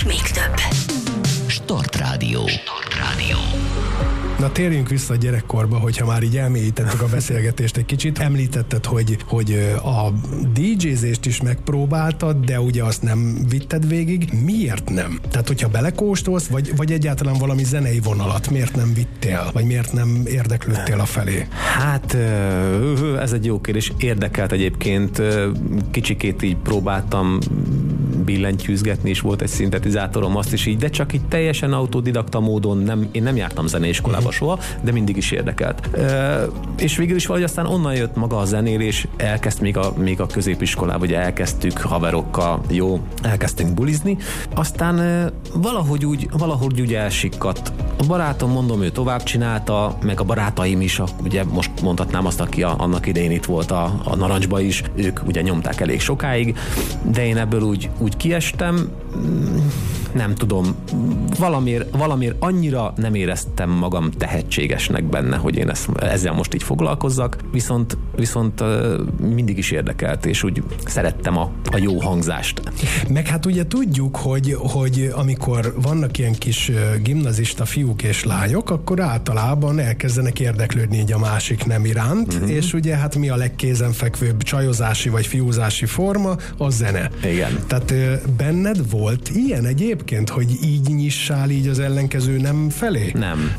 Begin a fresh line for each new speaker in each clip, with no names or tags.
és még több.
Start Rádió.
Na, térjünk vissza a gyerekkorba, hogyha már így elmélyítettük a beszélgetést egy kicsit. Említetted, hogy a DJ-zést is megpróbáltad, de ugye azt nem vitted végig. Miért nem? Tehát, hogyha belekóstolsz, vagy egyáltalán valami zenei vonalat miért nem vittél? Vagy miért nem érdeklődtél a felé?
Hát, ez egy jó kérdés. Érdekelt egyébként. Kicsikét így próbáltam billentyűzgetni, és volt egy szintetizátorom, azt is így, de csak így teljesen autodidakta módon, én nem jártam zeneiskolába soha, de mindig is érdekelt. És végül is valahogy aztán onnan jött maga a zenélés, még a középiskolában, ugye elkezdtük haverokkal, elkezdtünk bulizni, aztán valahogy úgy elsikkadt. A barátom, mondom, ő tovább csinálta, meg a barátaim is, ugye most mondhatnám azt, aki annak idején itt volt a Narancsba is, ők ugye nyomták elég sokáig, de én ebből úgy kiestem, nem tudom, valamiért annyira nem éreztem magam tehetségesnek benne, hogy én ezzel most így foglalkozzak, viszont mindig is érdekelt, és úgy szerettem a jó hangzást.
Meg hát ugye tudjuk, hogy amikor vannak ilyen kis gimnazista fiúk és lányok, akkor általában elkezdenek érdeklődni így a másik nem iránt, és ugye hát mi a legkézenfekvőbb csajozási vagy fiúzási forma? A zene.
Igen.
Tehát benned volt ilyen egyébként, hogy így nyissál így az ellenkező nem felé?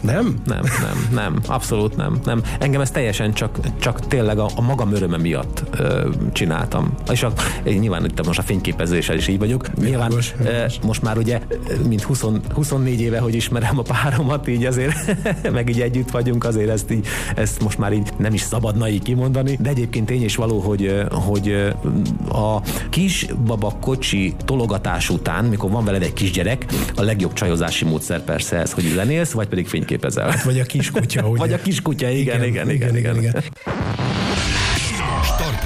Nem, abszolút nem. Engem ez teljesen csak tényleg a magam öröme miatt csináltam. És nyilván itt most a fényképezéssel is így vagyok. Nyilván most már ugye, mint 24 éve, hogy ismerem a páromat, így azért, meg így együtt vagyunk, azért ezt most már így nem is szabadna így kimondani, de egyébként tény is való, hogy a kis baba kocsi tologatás után, mikor van veled egy kisgyerek, a legjobb csajozási módszer persze ez, hogy zenélsz, vagy pedig fényképezel. Hát, vagy a kiskutya, ugye?
Vagy a kiskutya, igen.